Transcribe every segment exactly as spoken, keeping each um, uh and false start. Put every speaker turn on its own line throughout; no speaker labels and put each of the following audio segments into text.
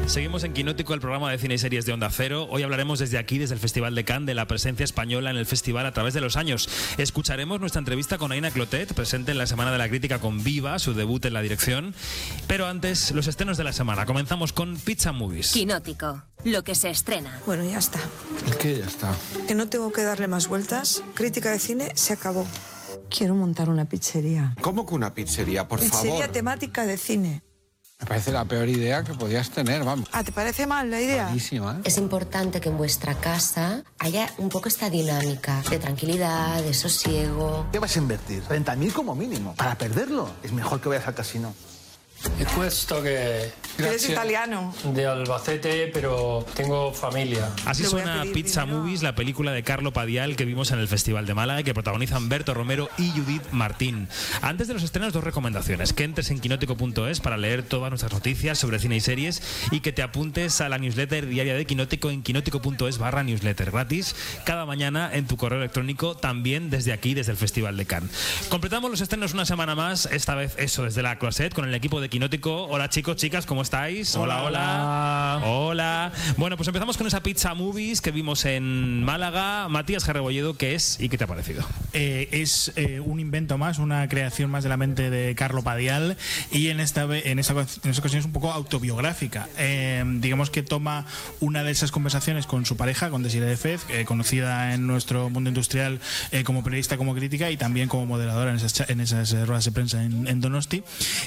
Seguimos en Quinótico, el programa de cine y series de Onda Cero. Hoy hablaremos desde aquí, desde el Festival de Cannes, de la presencia española en el festival a través de los años. Escucharemos nuestra entrevista con Aina Clotet, presente en la Semana de la Crítica con Viva, su debut en la dirección. Pero antes, los estrenos de la semana. Comenzamos con Pizza Movies.
Quinótico, lo que se estrena.
Bueno, ya está.
¿El qué ya está?
Que no tengo que darle más vueltas. Crítica de cine se acabó. Quiero montar una pizzería.
¿Cómo que una pizzería, por
Pizzería
favor?
temática de cine.
Me parece la peor idea que podías tener, vamos.
Ah, ¿te parece mal la idea?
Malísima, ¿eh?
Es importante que en vuestra casa haya un poco esta dinámica de tranquilidad, de sosiego.
¿Qué vas a invertir? treinta mil como mínimo. Para perderlo, es mejor que vayas al casino.
He puesto que...
Eres italiano.
De Albacete, pero tengo familia.
Así
Te voy a
suena
pedir
Pizza
dinero.
Movies, la película de Carlo Padial que vimos en el Festival de Málaga y que protagonizan Berto Romero y Judith Martín. Antes de los estrenos, dos recomendaciones. Que entres en quinótico punto es para leer todas nuestras noticias sobre cine y series y que te apuntes a la newsletter diaria de Quinótico en quinótico punto es barra newsletter. Gratis cada mañana en tu correo electrónico, también desde aquí, desde el Festival de Cannes. Completamos los estrenos una semana más, esta vez eso desde la Closet con el equipo de Quinótico. Hola chicos, chicas, ¿cómo estáis?
Hola,
hola. Hola. Bueno, pues empezamos con esa Pizza Movies que vimos en Málaga. Matías Jarrebolledo, ¿qué es y qué te ha parecido?
Eh, es eh, un invento más, una creación más de la mente de Carlo Padial y en esta, ve- en esta, en esta ocasión es un poco autobiográfica. Eh, digamos que toma una de esas conversaciones con su pareja, con Desiree Fez, eh, conocida en nuestro mundo industrial eh, como periodista, como crítica y también como moderadora en esas, cha- en esas eh, ruedas de prensa en, en Donosti.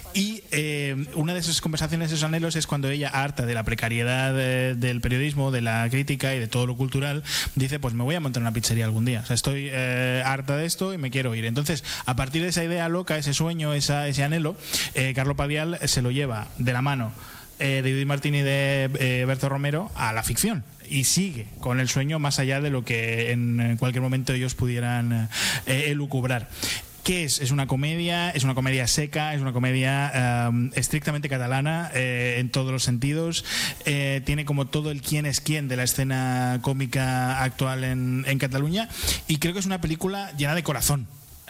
Y eh, una de esas conversaciones, esos anhelos, es cuando ella, harta de la precariedad eh, del periodismo, de la crítica y de todo lo cultural, dice, pues me voy a montar una pizzería algún día. O sea, estoy eh, harta de esto y me quiero ir. Entonces, a partir de esa idea loca, ese sueño, esa, ese anhelo, eh, Carlo Padial se lo lleva de la mano eh, de Judith Martín y de eh, Berto Romero a la ficción. Y sigue con el sueño más allá de lo que en cualquier momento ellos pudieran eh, elucubrar. ¿Qué es? Es una comedia, es una comedia seca, es una comedia um, estrictamente catalana eh, en todos los sentidos. Eh, tiene como todo el quién es quién de la escena cómica actual en, en Cataluña y creo que es una película llena de corazón.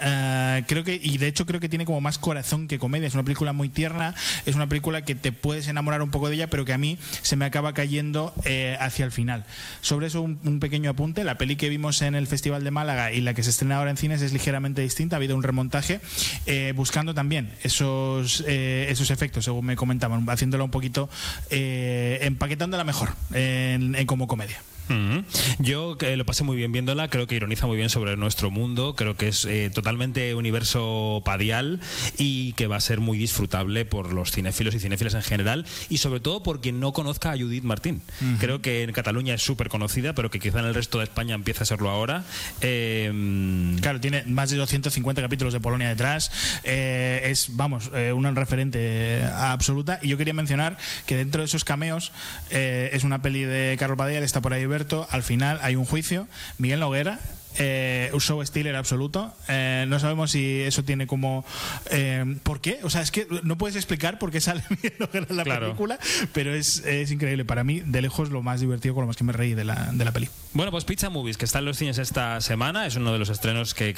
Uh, creo que y de hecho creo que tiene como más corazón que comedia. Es una película muy tierna, es una película que te puedes enamorar un poco de ella, pero que a mí se me acaba cayendo eh, hacia el final. Sobre eso un, un pequeño apunte: la peli que vimos en el Festival de Málaga y la que se estrena ahora en cines es ligeramente distinta. Ha habido un remontaje eh, buscando también esos eh, esos efectos, según me comentaban, haciéndola un poquito eh, empaquetándola mejor en, en como comedia.
Mm-hmm. Yo que lo pasé muy bien viéndola, creo que ironiza muy bien sobre nuestro mundo, creo que es eh, totalmente universo Padial y que va a ser muy disfrutable por los cinéfilos y cinéfilas en general y sobre todo por quien no conozca a Judith Martín. Uh-huh. Creo que en Cataluña es súper conocida, pero que quizá en el resto de España empieza a serlo ahora. Eh...
Claro, tiene más de doscientos cincuenta capítulos de Polonia detrás, eh, es, vamos, eh, una referente absoluta. Y yo quería mencionar que dentro de esos cameos eh, es una peli de Carlo Padial, está por ahí Berto. Al final hay un juicio, Miguel Noguera, eh, un show stealer absoluto. Eh, no sabemos si eso tiene como eh, ¿por qué? O sea, es que no puedes explicar por qué sale Miguel Noguera en la claro. película, pero es, es increíble. Para mí, de lejos, lo más divertido, con lo más que me reí de la, de la peli.
Bueno, pues Pizza Movies, que está en los cines esta semana, es uno de los estrenos que